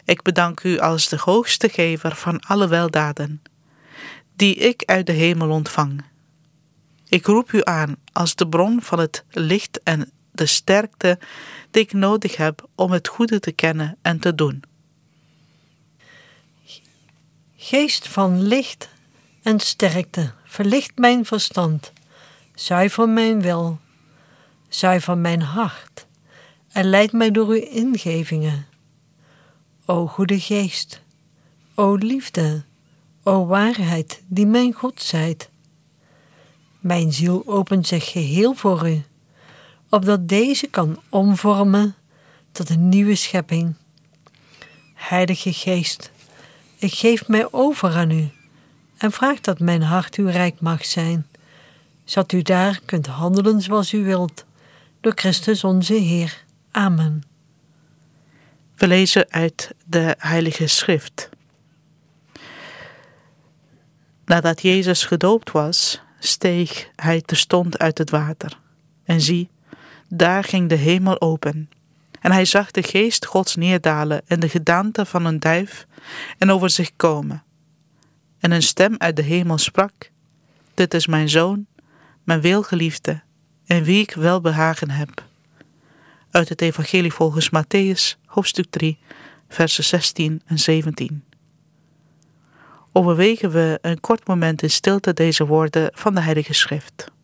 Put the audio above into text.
Ik bedank u als de hoogste gever van alle weldaden, die ik uit de hemel ontvang. Ik roep u aan als de bron van het licht en de sterkte die ik nodig heb om het goede te kennen en te doen. Geest van licht en sterkte, verlicht mijn verstand, zuiver mijn wil, zuiver mijn hart en leid mij door uw ingevingen. O goede geest, o liefde, o waarheid die mijn God zijt. Mijn ziel opent zich geheel voor u, opdat deze kan omvormen tot een nieuwe schepping. Heilige Geest, ik geef mij over aan u en vraag dat mijn hart uw rijk mag zijn, zodat u daar kunt handelen zoals u wilt, door Christus onze Heer. Amen. We lezen uit de Heilige Schrift. Nadat Jezus gedoopt was, steeg hij terstond uit het water. En zie, daar ging de hemel open. En hij zag de geest Gods neerdalen in de gedaante van een duif en over zich komen. En een stem uit de hemel sprak: Dit is mijn zoon, mijn welgeliefde, in wie ik welbehagen heb. Uit het Evangelie volgens Mattheüs, hoofdstuk 3, versen 16 en 17. Overwegen we een kort moment in stilte deze woorden van de Heilige Schrift.